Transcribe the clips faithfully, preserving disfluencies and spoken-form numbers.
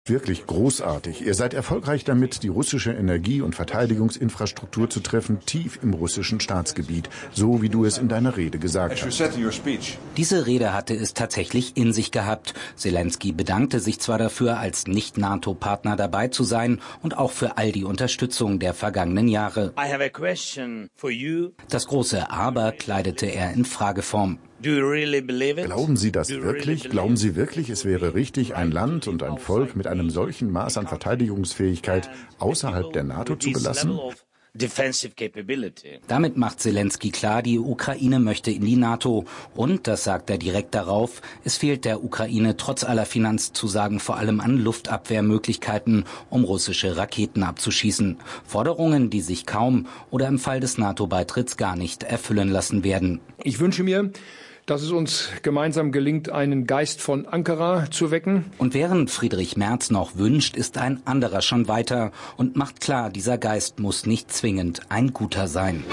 Wirklich großartig. Ihr seid erfolgreich damit, die russische Energie- und Verteidigungsinfrastruktur zu treffen, tief im russischen Staatsgebiet, so wie du es in deiner Rede gesagt hast. Diese Rede hatte es tatsächlich in sich gehabt. Zelensky bedankte sich zwar dafür, als Nicht-NATO-Partner dabei zu sein und auch für all die Unterstützung der vergangenen Jahre. Das große Aber kleidete er in Frageform. Glauben Sie das wirklich? Glauben Sie wirklich, es wäre richtig, ein Land und ein Volk mit einem solchen Maß an Verteidigungsfähigkeit außerhalb der NATO zu belassen? Damit macht Zelensky klar, die Ukraine möchte in die NATO. Und, das sagt er direkt darauf, es fehlt der Ukraine trotz aller Finanzzusagen vor allem an Luftabwehrmöglichkeiten, um russische Raketen abzuschießen. Forderungen, die sich kaum oder im Fall des NATO-Beitritts gar nicht erfüllen lassen werden. Ich wünsche mir, dass es uns gemeinsam gelingt, einen Geist von Ankara zu wecken. Und während Friedrich Merz noch wünscht, ist ein anderer schon weiter und macht klar, dieser Geist muss nicht zwingend ein guter sein.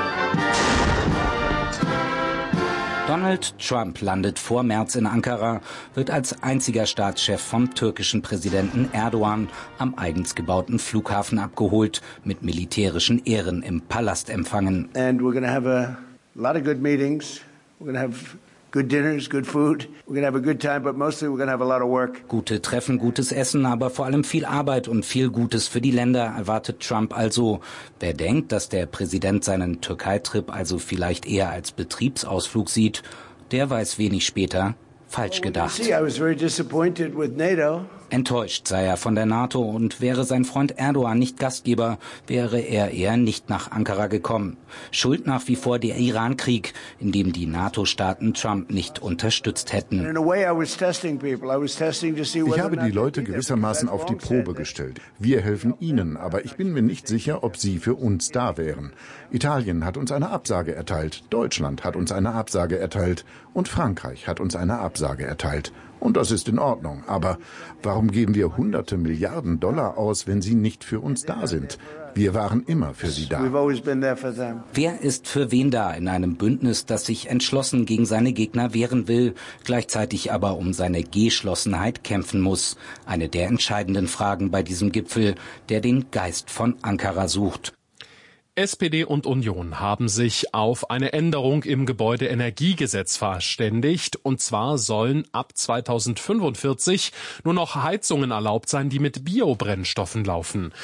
Donald Trump landet vor Merz in Ankara, wird als einziger Staatschef vom türkischen Präsidenten Erdogan am eigens gebauten Flughafen abgeholt, mit militärischen Ehren im Palast empfangen. And we're going to have a lot of good meetings. We're going to have good dinners, good food. We're going to have a good time, but mostly we're going to have a lot of work. Gute Treffen, gutes Essen, aber vor allem viel Arbeit und viel Gutes für die Länder erwartet Trump also. Wer denkt, dass der Präsident seinen Türkei-Trip also vielleicht eher als Betriebsausflug sieht, der weiß wenig später, falsch gedacht. Enttäuscht sei er von der NATO und wäre sein Freund Erdogan nicht Gastgeber, wäre er eher nicht nach Ankara gekommen. Schuld nach wie vor der Iran-Krieg, in dem die NATO-Staaten Trump nicht unterstützt hätten. Ich habe die Leute gewissermaßen auf die Probe gestellt. Wir helfen ihnen, aber ich bin mir nicht sicher, ob sie für uns da wären. Italien hat uns eine Absage erteilt, Deutschland hat uns eine Absage erteilt und Frankreich hat uns eine Absage erteilt. Und das ist in Ordnung. Aber warum geben wir hunderte Milliarden Dollar aus, wenn sie nicht für uns da sind? Wir waren immer für sie da. Wer ist für wen da in einem Bündnis, das sich entschlossen gegen seine Gegner wehren will, gleichzeitig aber um seine Geschlossenheit kämpfen muss? Eine der entscheidenden Fragen bei diesem Gipfel, der den Geist von Ankara sucht. S P D und Union haben sich auf eine Änderung im Gebäudeenergiegesetz verständigt. Und zwar sollen ab zweitausendfünfundvierzig nur noch Heizungen erlaubt sein, die mit Biobrennstoffen laufen.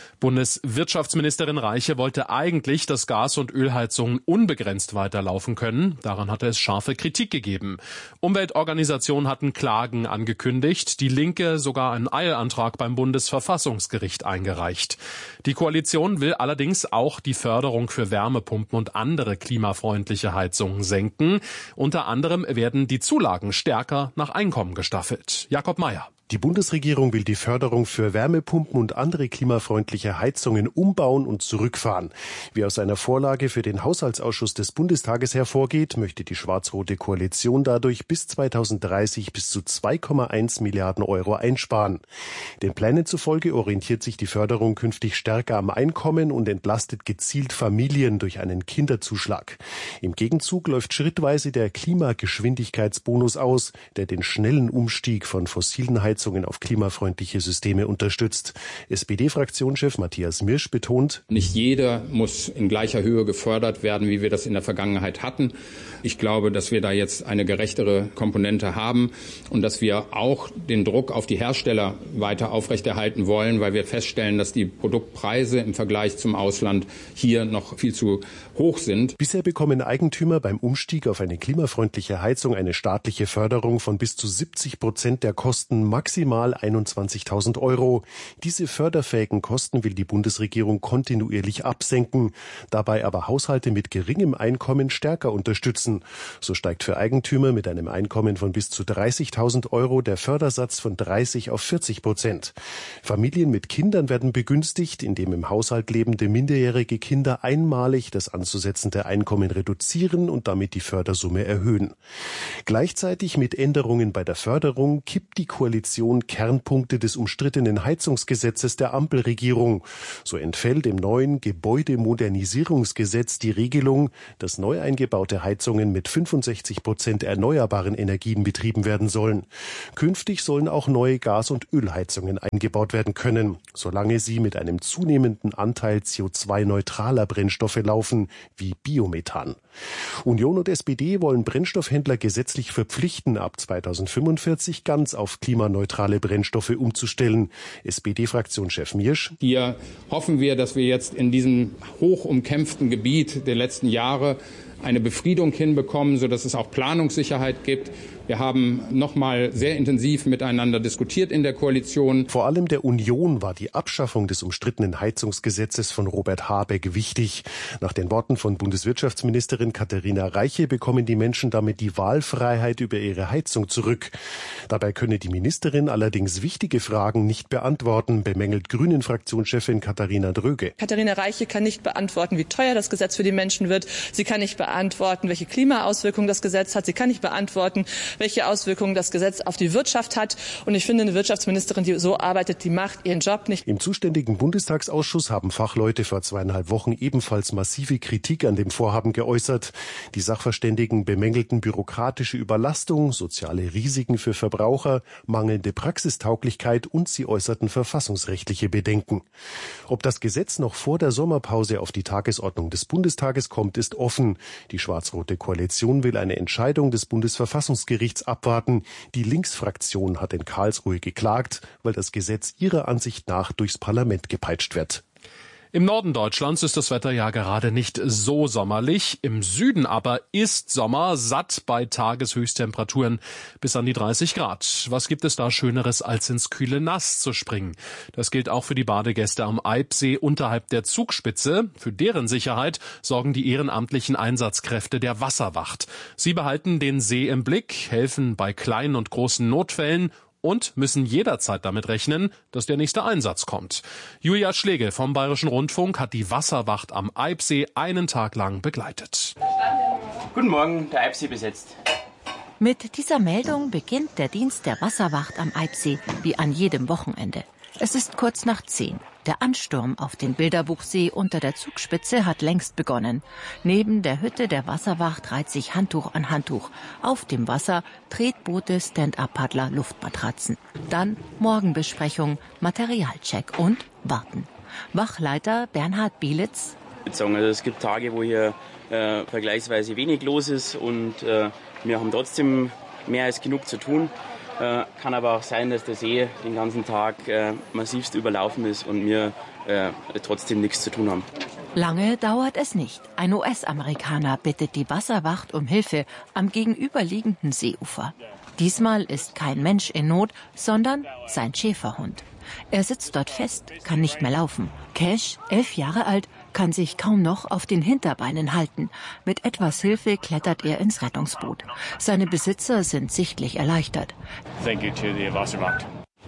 Bundeswirtschaftsministerin Reiche wollte eigentlich, dass Gas- und Ölheizungen unbegrenzt weiterlaufen können. Daran hatte es scharfe Kritik gegeben. Umweltorganisationen hatten Klagen angekündigt, die Linke sogar einen Eilantrag beim Bundesverfassungsgericht eingereicht. Die Koalition will allerdings auch die Förderung für Wärmepumpen und andere klimafreundliche Heizungen senken. Unter anderem werden die Zulagen stärker nach Einkommen gestaffelt. Jakob Mayer. Die Bundesregierung will die Förderung für Wärmepumpen und andere klimafreundliche Heizungen umbauen und zurückfahren. Wie aus einer Vorlage für den Haushaltsausschuss des Bundestages hervorgeht, möchte die schwarz-rote Koalition dadurch bis zweitausenddreißig bis zu zwei Komma eins Milliarden Euro einsparen. Den Plänen zufolge orientiert sich die Förderung künftig stärker am Einkommen und entlastet gezielt Familien durch einen Kinderzuschlag. Im Gegenzug läuft schrittweise der Klimageschwindigkeitsbonus aus, der den schnellen Umstieg von fossilen Heizungen auf klimafreundliche Systeme unterstützt. S P D-Fraktionschef Matthias Mirsch betont: Nicht jeder muss in gleicher Höhe gefördert werden, wie wir das in der Vergangenheit hatten. Ich glaube, dass wir da jetzt eine gerechtere Komponente haben und dass wir auch den Druck auf die Hersteller weiter aufrechterhalten wollen, weil wir feststellen, dass die Produktpreise im Vergleich zum Ausland hier noch viel zu hoch sind. Bisher bekommen Eigentümer beim Umstieg auf eine klimafreundliche Heizung eine staatliche Förderung von bis zu siebzig Prozent der Kosten, maximal einundzwanzigtausend Euro. Diese förderfähigen Kosten will die Bundesregierung kontinuierlich absenken, dabei aber Haushalte mit geringem Einkommen stärker unterstützen. So steigt für Eigentümer mit einem Einkommen von bis zu dreißigtausend Euro der Fördersatz von dreißig auf vierzig Prozent. Familien mit Kindern werden begünstigt, indem im Haushalt lebende minderjährige Kinder einmalig das anzusetzende Einkommen reduzieren und damit die Fördersumme erhöhen. Gleichzeitig mit Änderungen bei der Förderung kippt die Koalition Koalition Kernpunkte des umstrittenen Heizungsgesetzes der Ampelregierung. So entfällt im neuen Gebäudemodernisierungsgesetz die Regelung, dass neu eingebaute Heizungen mit fünfundsechzig Prozent erneuerbaren Energien betrieben werden sollen. Künftig sollen auch neue Gas- und Ölheizungen eingebaut werden können, solange sie mit einem zunehmenden Anteil C O zwei neutraler Brennstoffe laufen, wie Biomethan. Union und S P D wollen Brennstoffhändler gesetzlich verpflichten, ab zweitausendfünfundvierzig ganz auf klimaneutrale Brennstoffe umzustellen. S P D-Fraktionschef Miersch. Hier hoffen wir, dass wir jetzt in diesem hoch umkämpften Gebiet der letzten Jahre eine Befriedung hinbekommen, sodass es auch Planungssicherheit gibt. Wir haben noch mal sehr intensiv miteinander diskutiert in der Koalition. Vor allem der Union war die Abschaffung des umstrittenen Heizungsgesetzes von Robert Habeck wichtig. Nach den Worten von Bundeswirtschaftsministerin Katharina Reiche bekommen die Menschen damit die Wahlfreiheit über ihre Heizung zurück. Dabei könne die Ministerin allerdings wichtige Fragen nicht beantworten, bemängelt Grünen-Fraktionschefin Katharina Dröge. Katharina Reiche kann nicht beantworten, wie teuer das Gesetz für die Menschen wird. Sie kann nicht beantworten, welche Klimaauswirkungen das Gesetz hat. Sie kann nicht beantworten, welche Auswirkungen das Gesetz auf die Wirtschaft hat. Und ich finde, eine Wirtschaftsministerin, die so arbeitet, die macht ihren Job nicht. Im zuständigen Bundestagsausschuss haben Fachleute vor zweieinhalb Wochen ebenfalls massive Kritik an dem Vorhaben geäußert. Die Sachverständigen bemängelten bürokratische Überlastung, soziale Risiken für Verbraucher, mangelnde Praxistauglichkeit und sie äußerten verfassungsrechtliche Bedenken. Ob das Gesetz noch vor der Sommerpause auf die Tagesordnung des Bundestages kommt, ist offen. Die schwarz-rote Koalition will eine Entscheidung des Bundesverfassungsgerichts abwarten. Die Linksfraktion hat in Karlsruhe geklagt, weil das Gesetz ihrer Ansicht nach durchs Parlament gepeitscht wird. Im Norden Deutschlands ist das Wetter ja gerade nicht so sommerlich. Im Süden aber ist Sommer, satt bei Tageshöchsttemperaturen bis an die dreißig Grad. Was gibt es da Schöneres, als ins kühle Nass zu springen? Das gilt auch für die Badegäste am Eibsee unterhalb der Zugspitze. Für deren Sicherheit sorgen die ehrenamtlichen Einsatzkräfte der Wasserwacht. Sie behalten den See im Blick, helfen bei kleinen und großen Notfällen und müssen jederzeit damit rechnen, dass der nächste Einsatz kommt. Julia Schlegel vom Bayerischen Rundfunk hat die Wasserwacht am Eibsee einen Tag lang begleitet. Guten Morgen, der Eibsee besetzt. Mit dieser Meldung beginnt der Dienst der Wasserwacht am Eibsee, wie an jedem Wochenende. Es ist kurz nach zehn. Der Ansturm auf den Bilderbuchsee unter der Zugspitze hat längst begonnen. Neben der Hütte der Wasserwacht reiht sich Handtuch an Handtuch. Auf dem Wasser Tretboote, Stand-up-Paddler, Luftmatratzen. Dann Morgenbesprechung, Materialcheck und Warten. Wachleiter Bernhard Bielitz. Also es gibt Tage, wo hier äh, vergleichsweise wenig los ist und äh, wir haben trotzdem mehr als genug zu tun. Äh, kann aber auch sein, dass der See den ganzen Tag äh, massivst überlaufen ist und wir äh, trotzdem nichts zu tun haben. Lange dauert es nicht. Ein U S-Amerikaner bittet die Wasserwacht um Hilfe am gegenüberliegenden Seeufer. Diesmal ist kein Mensch in Not, sondern sein Schäferhund. Er sitzt dort fest, kann nicht mehr laufen. Cash, elf Jahre alt, kann sich kaum noch auf den Hinterbeinen halten. Mit etwas Hilfe klettert er ins Rettungsboot. Seine Besitzer sind sichtlich erleichtert. Thank you to the Wasserwacht.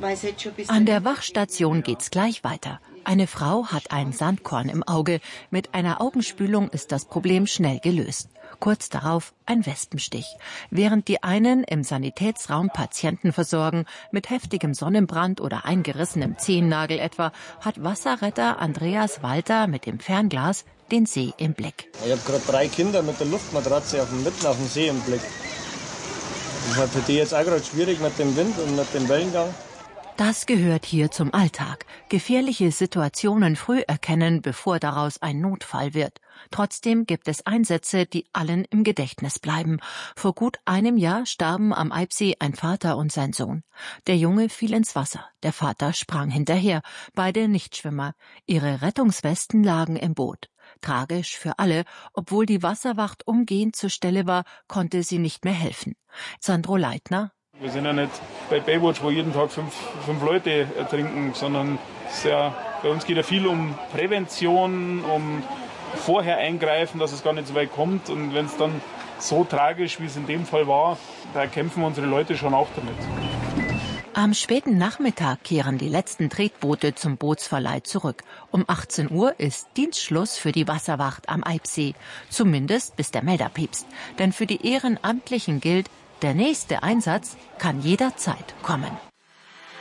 An der Wachstation geht's gleich weiter. Eine Frau hat ein Sandkorn im Auge. Mit einer Augenspülung ist das Problem schnell gelöst. Kurz darauf ein Wespenstich. Während die einen im Sanitätsraum Patienten versorgen, mit heftigem Sonnenbrand oder eingerissenem Zehennagel etwa, hat Wasserretter Andreas Walter mit dem Fernglas den See im Blick. Ich habe gerade drei Kinder mit der Luftmatratze auf dem, mitten auf dem See im Blick. Das ist halt für die jetzt auch gerade schwierig mit dem Wind und mit dem Wellengang. Das gehört hier zum Alltag. Gefährliche Situationen früh erkennen, bevor daraus ein Notfall wird. Trotzdem gibt es Einsätze, die allen im Gedächtnis bleiben. Vor gut einem Jahr starben am Eibsee ein Vater und sein Sohn. Der Junge fiel ins Wasser. Der Vater sprang hinterher. Beide Nichtschwimmer. Ihre Rettungswesten lagen im Boot. Tragisch für alle. Obwohl die Wasserwacht umgehend zur Stelle war, konnte sie nicht mehr helfen. Sandro Leitner. Wir sind ja nicht bei Baywatch, wo jeden Tag fünf, fünf Leute ertrinken, sondern es ja, bei uns geht ja viel um Prävention, um vorher eingreifen, dass es gar nicht so weit kommt. Und wenn es dann so tragisch, wie es in dem Fall war, da kämpfen unsere Leute schon auch damit. Am späten Nachmittag kehren die letzten Tretboote zum Bootsverleih zurück. Um achtzehn Uhr ist Dienstschluss für die Wasserwacht am Eibsee. Zumindest bis der Melder piepst. Denn für die Ehrenamtlichen gilt, der nächste Einsatz kann jederzeit kommen.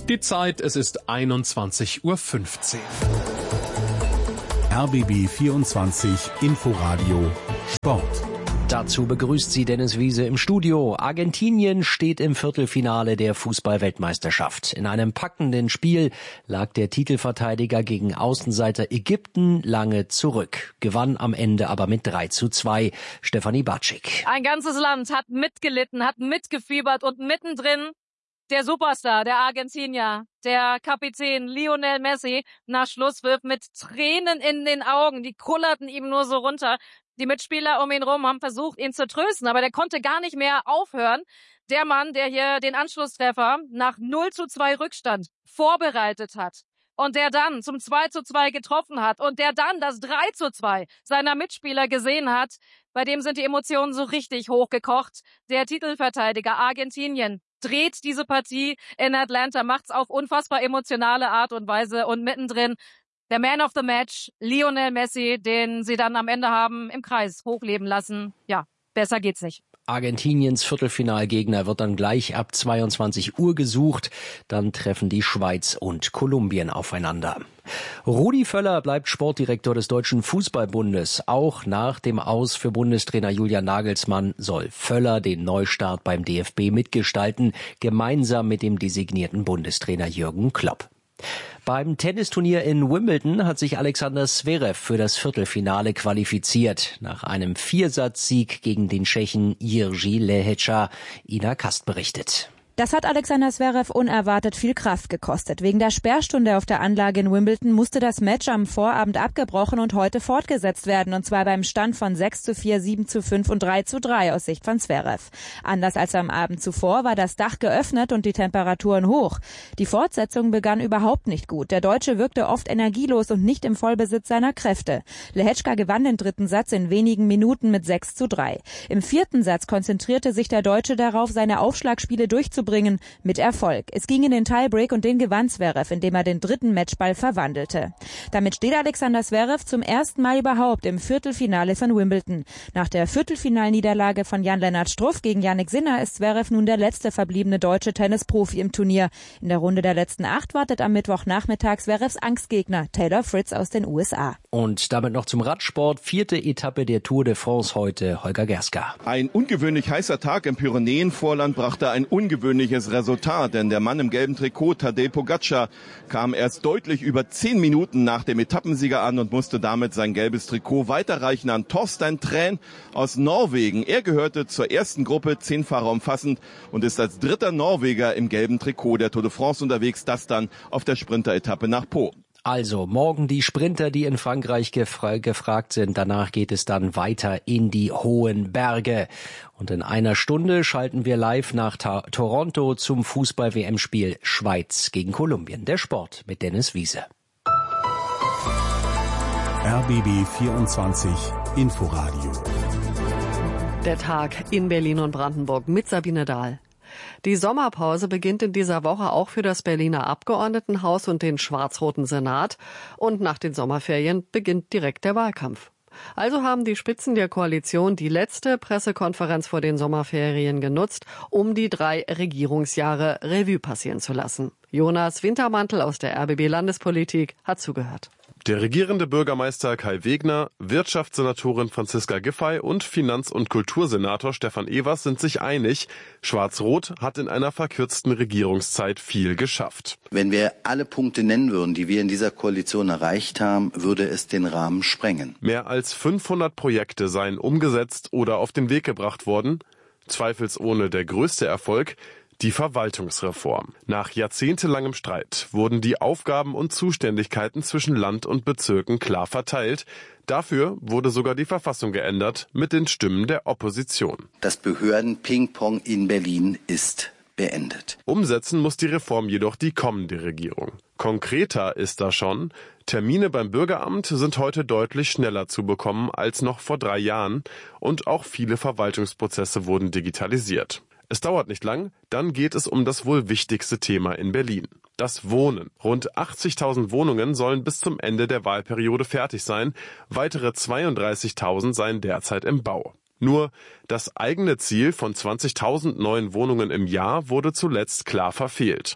Die Zeit, es ist einundzwanzig Uhr fünfzehn. R B B vierundzwanzig Inforadio Sport. Dazu begrüßt sie Dennis Wiese im Studio. Argentinien steht im Viertelfinale der Fußball-Weltmeisterschaft. In einem packenden Spiel lag der Titelverteidiger gegen Außenseiter Ägypten lange zurück, gewann am Ende aber mit drei zu zwei. Stefanie Batschik. Ein ganzes Land hat mitgelitten, hat mitgefiebert und mittendrin der Superstar, der Argentinier, der Kapitän Lionel Messi, nach Schlusspfiff mit Tränen in den Augen. Die kullerten ihm nur so runter. Die Mitspieler um ihn rum haben versucht, ihn zu trösten, aber der konnte gar nicht mehr aufhören. Der Mann, der hier den Anschlusstreffer nach null zu zwei Rückstand vorbereitet hat und der dann zum zwei zu zwei getroffen hat und der dann das drei zu zwei seiner Mitspieler gesehen hat, bei dem sind die Emotionen so richtig hochgekocht. Der Titelverteidiger Argentinien dreht diese Partie in Atlanta, macht's auf unfassbar emotionale Art und Weise und mittendrin der Man of the Match, Lionel Messi, den sie dann am Ende haben im Kreis hochleben lassen. Ja, besser geht's nicht. Argentiniens Viertelfinalgegner wird dann gleich ab zweiundzwanzig Uhr gesucht. Dann treffen die Schweiz und Kolumbien aufeinander. Rudi Völler bleibt Sportdirektor des Deutschen Fußballbundes. Auch nach dem Aus für Bundestrainer Julian Nagelsmann soll Völler den Neustart beim D F B mitgestalten, gemeinsam mit dem designierten Bundestrainer Jürgen Klopp. Beim Tennisturnier in Wimbledon hat sich Alexander Zverev für das Viertelfinale qualifiziert. Nach einem Viersatzsieg gegen den Tschechen Jiří Leheča. Ina Kast berichtet. Das hat Alexander Zverev unerwartet viel Kraft gekostet. Wegen der Sperrstunde auf der Anlage in Wimbledon musste das Match am Vorabend abgebrochen und heute fortgesetzt werden, und zwar beim Stand von sechs zu vier, sieben zu fünf und drei zu drei aus Sicht von Zverev. Anders als am Abend zuvor war das Dach geöffnet und die Temperaturen hoch. Die Fortsetzung begann überhaupt nicht gut. Der Deutsche wirkte oft energielos und nicht im Vollbesitz seiner Kräfte. Lehečka gewann den dritten Satz in wenigen Minuten mit sechs zu drei. Im vierten Satz konzentrierte sich der Deutsche darauf, seine Aufschlagspiele durchzubringen, mit Erfolg. Es ging in den Tiebreak und den gewann Zverev, indem er den dritten Matchball verwandelte. Damit steht Alexander Zverev zum ersten Mal überhaupt im Viertelfinale von Wimbledon. Nach der Viertelfinalniederlage von Jan-Lennart Struff gegen Jannik Sinner ist Zverev nun der letzte verbliebene deutsche Tennisprofi im Turnier. In der Runde der letzten acht wartet am Mittwochnachmittag Zverevs Angstgegner Taylor Fritz aus den U S A. Und damit noch zum Radsport. Vierte Etappe der Tour de France heute. Holger Gerska. Ein ungewöhnlich heißer Tag im Pyrenäenvorland brachte ein ungewöhnliches Resultat, denn der Mann im gelben Trikot, Tadej Pogačar, kam erst deutlich über zehn Minuten nach dem Etappensieger an und musste damit sein gelbes Trikot weiterreichen an Torstein Træn aus Norwegen. Er gehörte zur ersten Gruppe, zehn Fahrer umfassend, und ist als dritter Norweger im gelben Trikot der Tour de France unterwegs, das dann auf der Sprinteretappe nach Po. Also morgen die Sprinter, die in Frankreich gefra- gefragt sind. Danach geht es dann weiter in die hohen Berge. Und in einer Stunde schalten wir live nach Ta- Toronto zum Fußball-W M-Spiel Schweiz gegen Kolumbien. Der Sport mit Dennis Wiese. R B B vierundzwanzig Inforadio. Der Tag in Berlin und Brandenburg mit Sabine Dahl. Die Sommerpause beginnt in dieser Woche auch für das Berliner Abgeordnetenhaus und den schwarz-roten Senat. Und nach den Sommerferien beginnt direkt der Wahlkampf. Also haben die Spitzen der Koalition die letzte Pressekonferenz vor den Sommerferien genutzt, um die drei Regierungsjahre Revue passieren zu lassen. Jonas Wintermantel aus der R B B Landespolitik hat zugehört. Der regierende Bürgermeister Kai Wegner, Wirtschaftssenatorin Franziska Giffey und Finanz- und Kultursenator Stefan Evers sind sich einig, Schwarz-Rot hat in einer verkürzten Regierungszeit viel geschafft. Wenn wir alle Punkte nennen würden, die wir in dieser Koalition erreicht haben, würde es den Rahmen sprengen. Mehr als fünfhundert Projekte seien umgesetzt oder auf den Weg gebracht worden. Zweifelsohne der größte Erfolg: die Verwaltungsreform. Nach jahrzehntelangem Streit wurden die Aufgaben und Zuständigkeiten zwischen Land und Bezirken klar verteilt. Dafür wurde sogar die Verfassung geändert mit den Stimmen der Opposition. Das Behörden-Ping-Pong in Berlin ist beendet. Umsetzen muss die Reform jedoch die kommende Regierung. Konkreter ist da schon: Termine beim Bürgeramt sind heute deutlich schneller zu bekommen als noch vor drei Jahren und auch viele Verwaltungsprozesse wurden digitalisiert. Es dauert nicht lang, dann geht es um das wohl wichtigste Thema in Berlin: das Wohnen. Rund achtzigtausend Wohnungen sollen bis zum Ende der Wahlperiode fertig sein. Weitere zweiunddreißigtausend seien derzeit im Bau. Nur das eigene Ziel von zwanzigtausend neuen Wohnungen im Jahr wurde zuletzt klar verfehlt.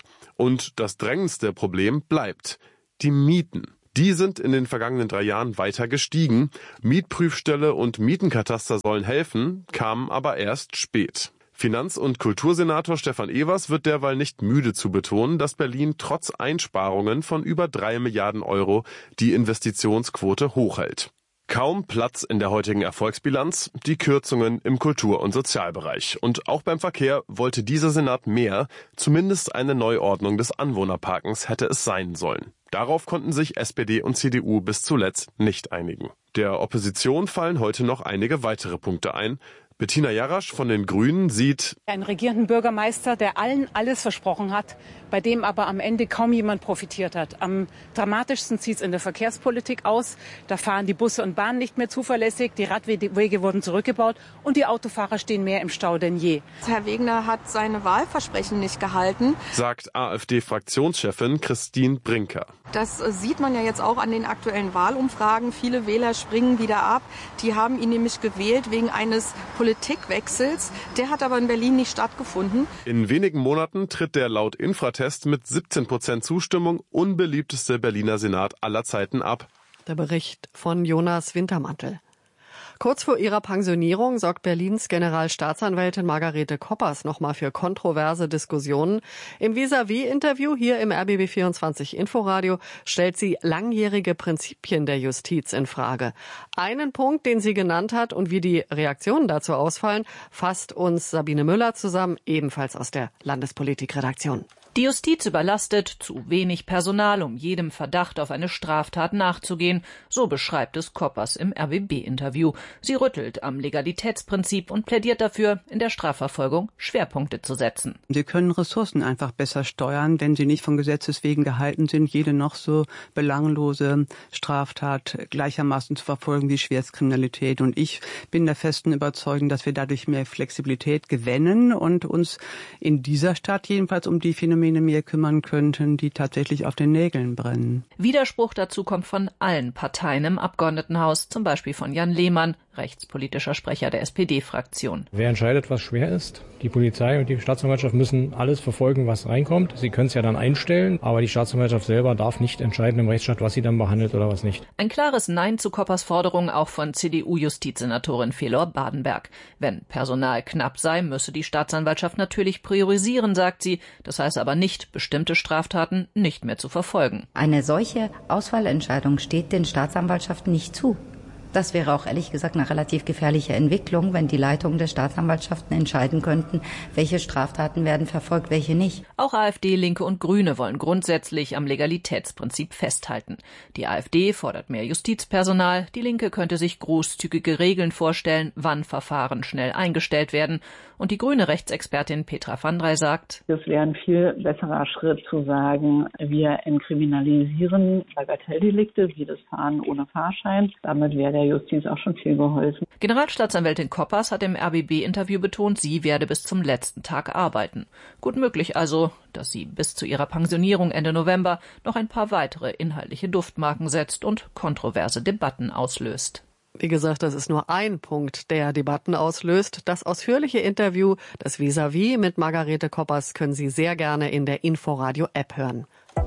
Und das drängendste Problem bleibt: die Mieten. Die sind in den vergangenen drei Jahren weiter gestiegen. Mietprüfstelle und Mietenkataster sollen helfen, kamen aber erst spät. Finanz- und Kultursenator Stefan Evers wird derweil nicht müde zu betonen, dass Berlin trotz Einsparungen von über drei Milliarden Euro die Investitionsquote hochhält. Kaum Platz in der heutigen Erfolgsbilanz, die Kürzungen im Kultur- und Sozialbereich. Und auch beim Verkehr wollte dieser Senat mehr, zumindest eine Neuordnung des Anwohnerparkens hätte es sein sollen. Darauf konnten sich S P D und C D U bis zuletzt nicht einigen. Der Opposition fallen heute noch einige weitere Punkte ein. Bettina Jarasch von den Grünen sieht einen regierenden Bürgermeister, der allen alles versprochen hat, bei dem aber am Ende kaum jemand profitiert hat. Am dramatischsten sieht es in der Verkehrspolitik aus. Da fahren die Busse und Bahnen nicht mehr zuverlässig, die Radwege wurden zurückgebaut und die Autofahrer stehen mehr im Stau denn je. Herr Wegner hat seine Wahlversprechen nicht gehalten, sagt AfD-Fraktionschefin Christine Brinker. Das sieht man ja jetzt auch an den aktuellen Wahlumfragen. Viele Wähler springen wieder ab. Die haben ihn nämlich gewählt wegen eines Politikwechsels. Der hat aber in Berlin nicht stattgefunden. In wenigen Monaten tritt der laut Infratest mit siebzehn Prozent Zustimmung unbeliebteste Berliner Senat aller Zeiten ab. Der Bericht von Jonas Wintermantel. Kurz vor ihrer Pensionierung sorgt Berlins Generalstaatsanwältin Margarete Koppers nochmal für kontroverse Diskussionen. Im Vis-à-vis-Interview hier im R B B vierundzwanzig Inforadio stellt sie langjährige Prinzipien der Justiz in Frage. Einen Punkt, den sie genannt hat und wie die Reaktionen dazu ausfallen, fasst uns Sabine Müller zusammen, ebenfalls aus der Landespolitikredaktion. Die Justiz überlastet, zu wenig Personal, um jedem Verdacht auf eine Straftat nachzugehen, so beschreibt es Koppers im R B B-Interview. Sie rüttelt am Legalitätsprinzip und plädiert dafür, in der Strafverfolgung Schwerpunkte zu setzen. Sie können Ressourcen einfach besser steuern, wenn sie nicht von Gesetzes wegen gehalten sind, jede noch so belanglose Straftat gleichermaßen zu verfolgen wie Schwerstkriminalität. Und ich bin der festen Überzeugung, dass wir dadurch mehr Flexibilität gewinnen und uns in dieser Stadt jedenfalls um die Phänomene mehr kümmern könnten, die tatsächlich auf den Nägeln brennen. Widerspruch dazu kommt von allen Parteien im Abgeordnetenhaus, zum Beispiel von Jan Lehmann, rechtspolitischer Sprecher der S P D-Fraktion. Wer entscheidet, was schwer ist? Die Polizei und die Staatsanwaltschaft müssen alles verfolgen, was reinkommt. Sie können es ja dann einstellen, aber die Staatsanwaltschaft selber darf nicht entscheiden im Rechtsstaat, was sie dann behandelt oder was nicht. Ein klares Nein zu Koppers Forderung auch von C D U-Justizsenatorin Felor Badenberg. Wenn Personal knapp sei, müsse die Staatsanwaltschaft natürlich priorisieren, sagt sie. Das heißt aber nicht, bestimmte Straftaten nicht mehr zu verfolgen. Eine solche Auswahlentscheidung steht den Staatsanwaltschaften nicht zu. Das wäre auch ehrlich gesagt eine relativ gefährliche Entwicklung, wenn die Leitungen der Staatsanwaltschaften entscheiden könnten, welche Straftaten werden verfolgt, welche nicht. Auch AfD, Linke und Grüne wollen grundsätzlich am Legalitätsprinzip festhalten. Die AfD fordert mehr Justizpersonal, die Linke könnte sich großzügige Regeln vorstellen, wann Verfahren schnell eingestellt werden. Und die grüne Rechtsexpertin Petra van Drey sagt, es wäre ein viel besserer Schritt zu sagen, wir entkriminalisieren Bagatelldelikte wie das Fahren ohne Fahrschein. Damit wäre der Justiz auch schon viel geholfen. Generalstaatsanwältin Koppers hat im R B B-Interview betont, sie werde bis zum letzten Tag arbeiten. Gut möglich also, dass sie bis zu ihrer Pensionierung Ende November noch ein paar weitere inhaltliche Duftmarken setzt und kontroverse Debatten auslöst. Wie gesagt, das ist nur ein Punkt, der Debatten auslöst. Das ausführliche Interview, das Vis-à-vis mit Margarete Koppers, können Sie sehr gerne in der Inforadio-App hören.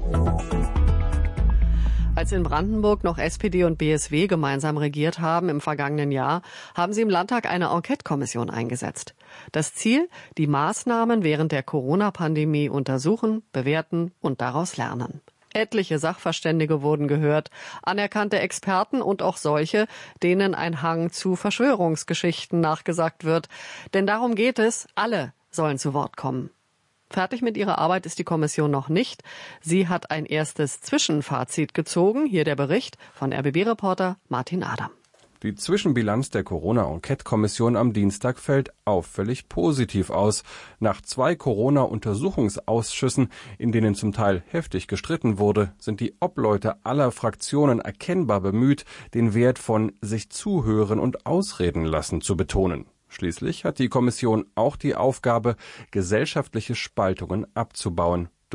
Als in Brandenburg noch S P D und B S W gemeinsam regiert haben im vergangenen Jahr, haben sie im Landtag eine Enquete-Kommission eingesetzt. Das Ziel, die Maßnahmen während der Corona-Pandemie untersuchen, bewerten und daraus lernen. Etliche Sachverständige wurden gehört, anerkannte Experten und auch solche, denen ein Hang zu Verschwörungsgeschichten nachgesagt wird. Denn darum geht es, alle sollen zu Wort kommen. Fertig mit ihrer Arbeit ist die Kommission noch nicht. Sie hat ein erstes Zwischenfazit gezogen. Hier der Bericht von R B B-Reporter Martin Adam. Die Zwischenbilanz der Corona-Enquete-Kommission am Dienstag fällt auffällig positiv aus. Nach zwei Corona-Untersuchungsausschüssen, in denen zum Teil heftig gestritten wurde, sind die Obleute aller Fraktionen erkennbar bemüht, den Wert von sich zuhören und ausreden lassen zu betonen. Schließlich hat die Kommission auch die Aufgabe, gesellschaftliche Spaltungen abzubauen durch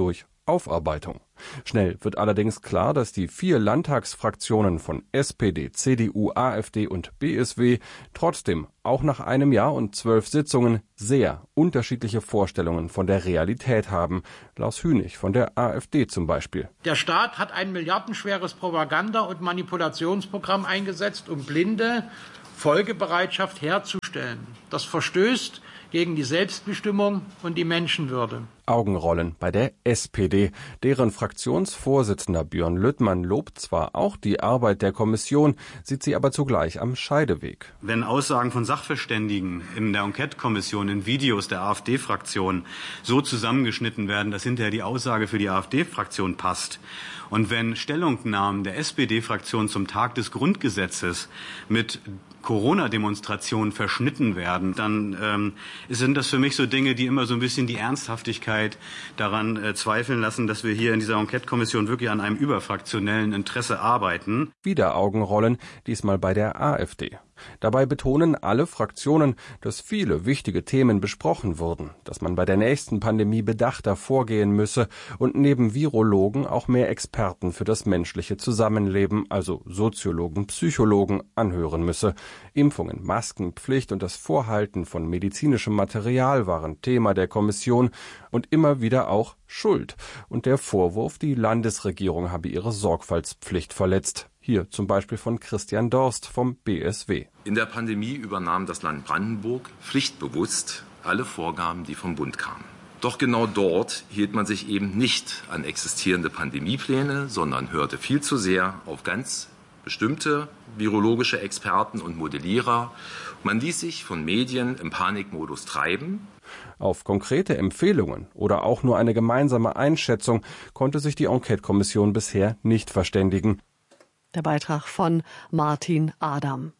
Aufarbeitung. Schnell wird allerdings klar, dass die vier Landtagsfraktionen von S P D, C D U, AfD und B S W trotzdem auch nach einem Jahr und zwölf Sitzungen sehr unterschiedliche Vorstellungen von der Realität haben. Lars Hünig von der AfD zum Beispiel. Der Staat hat ein milliardenschweres Propaganda- und Manipulationsprogramm eingesetzt, um blinde Folgebereitschaft herzustellen. Das verstößt gegen die Selbstbestimmung und die Menschenwürde. Augenrollen bei der S P D. Deren Fraktionsvorsitzender Björn Lüttmann lobt zwar auch die Arbeit der Kommission, sieht sie aber zugleich am Scheideweg. Wenn Aussagen von Sachverständigen in der Enquete-Kommission, in Videos der AfD-Fraktion so zusammengeschnitten werden, dass hinterher die Aussage für die AfD-Fraktion passt, und wenn Stellungnahmen der S P D-Fraktion zum Tag des Grundgesetzes mit Corona-Demonstrationen verschnitten werden, dann ähm, sind das für mich so Dinge, die immer so ein bisschen die Ernsthaftigkeit daran äh, zweifeln lassen, dass wir hier in dieser Enquete-Kommission wirklich an einem überfraktionellen Interesse arbeiten. Wieder Augenrollen, diesmal bei der AfD. Dabei betonen alle Fraktionen, dass viele wichtige Themen besprochen wurden, dass man bei der nächsten Pandemie bedachter vorgehen müsse und neben Virologen auch mehr Experten für das menschliche Zusammenleben, also Soziologen, Psychologen, anhören müsse. Impfungen, Maskenpflicht und das Vorhalten von medizinischem Material waren Thema der Kommission und immer wieder auch Schuld und der Vorwurf, die Landesregierung habe ihre Sorgfaltspflicht verletzt. Hier zum Beispiel von Christian Dorst vom B S W. In der Pandemie übernahm das Land Brandenburg pflichtbewusst alle Vorgaben, die vom Bund kamen. Doch genau dort hielt man sich eben nicht an existierende Pandemiepläne, sondern hörte viel zu sehr auf ganz bestimmte virologische Experten und Modellierer. Man ließ sich von Medien im Panikmodus treiben. Auf konkrete Empfehlungen oder auch nur eine gemeinsame Einschätzung konnte sich die Enquete-Kommission bisher nicht verständigen. Der Beitrag von Martin Adam.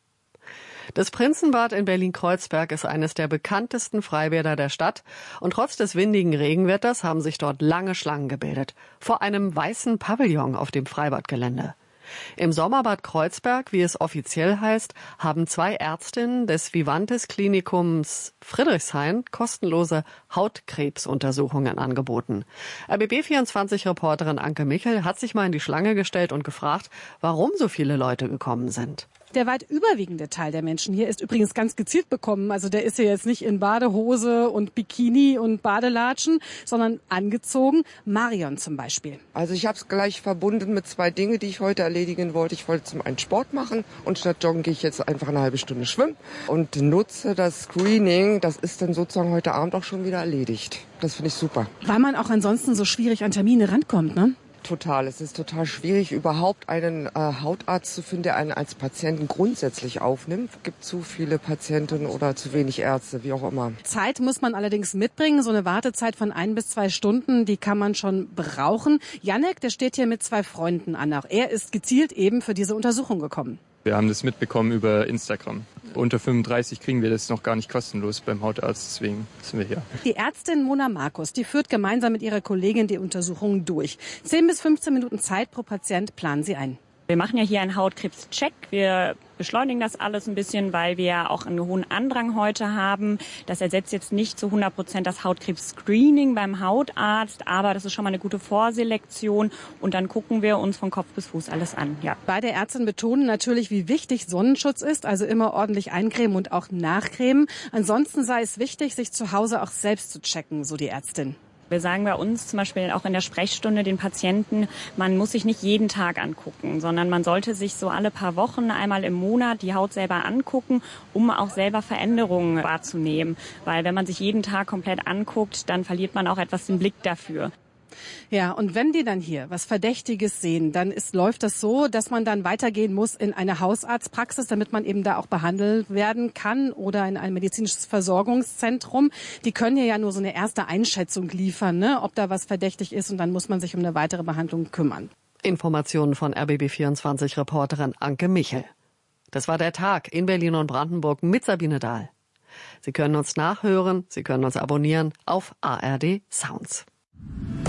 Das Prinzenbad in Berlin-Kreuzberg ist eines der bekanntesten Freibäder der Stadt und trotz des windigen Regenwetters haben sich dort lange Schlangen gebildet. Vor einem weißen Pavillon auf dem Freibadgelände. Im Sommerbad Kreuzberg, wie es offiziell heißt, haben zwei Ärztinnen des Vivantes Klinikums Friedrichshain kostenlose Hautkrebsuntersuchungen angeboten. R B B vierundzwanzig-Reporterin Anke Michel hat sich mal in die Schlange gestellt und gefragt, warum so viele Leute gekommen sind. Der weit überwiegende Teil der Menschen hier ist übrigens ganz gezielt bekommen. Also der ist hier jetzt nicht in Badehose und Bikini und Badelatschen, sondern angezogen. Marion zum Beispiel. Also ich habe es gleich verbunden mit zwei Dingen, die ich heute erledigen wollte. Ich wollte zum einen Sport machen und statt Joggen gehe ich jetzt einfach eine halbe Stunde schwimmen und nutze das Screening. Das ist dann sozusagen heute Abend auch schon wieder erledigt. Das finde ich super. Weil man auch ansonsten so schwierig an Termine rankommt, ne? Total. Es ist total schwierig, überhaupt einen äh, Hautarzt zu finden, der einen als Patienten grundsätzlich aufnimmt. Es gibt zu viele Patienten oder zu wenig Ärzte, wie auch immer. Zeit muss man allerdings mitbringen. So eine Wartezeit von ein bis zwei Stunden, die kann man schon brauchen. Jannek, der steht hier mit zwei Freunden an. Auch er ist gezielt eben für diese Untersuchung gekommen. Wir haben das mitbekommen über Instagram. Unter fünfunddreißig kriegen wir das noch gar nicht kostenlos beim Hautarzt, deswegen sind wir hier. Die Ärztin Mona Markus, die führt gemeinsam mit ihrer Kollegin die Untersuchungen durch. zehn bis fünfzehn Minuten Zeit pro Patient planen sie ein. Wir machen ja hier einen Hautkrebscheck. Wir beschleunigen das alles ein bisschen, weil wir ja auch einen hohen Andrang heute haben. Das ersetzt jetzt nicht zu hundert Prozent das Hautkrebs-Screening beim Hautarzt, aber das ist schon mal eine gute Vorselektion und dann gucken wir uns von Kopf bis Fuß alles an. Ja. Beide Ärztinnen betonen natürlich, wie wichtig Sonnenschutz ist, also immer ordentlich eincremen und auch nachcremen. Ansonsten sei es wichtig, sich zu Hause auch selbst zu checken, so die Ärztin. Wir sagen bei uns zum Beispiel auch in der Sprechstunde den Patienten, man muss sich nicht jeden Tag angucken, sondern man sollte sich so alle paar Wochen, einmal im Monat die Haut selber angucken, um auch selber Veränderungen wahrzunehmen. Weil wenn man sich jeden Tag komplett anguckt, dann verliert man auch etwas den Blick dafür. Ja, und wenn die dann hier was Verdächtiges sehen, dann ist, läuft das so, dass man dann weitergehen muss in eine Hausarztpraxis, damit man eben da auch behandelt werden kann oder in ein medizinisches Versorgungszentrum. Die können ja nur so eine erste Einschätzung liefern, ne, ob da was verdächtig ist und dann muss man sich um eine weitere Behandlung kümmern. Informationen von R B B vierundzwanzig-Reporterin Anke Michel. Das war der Tag in Berlin und Brandenburg mit Sabine Dahl. Sie können uns nachhören, Sie können uns abonnieren auf A R D Sounds.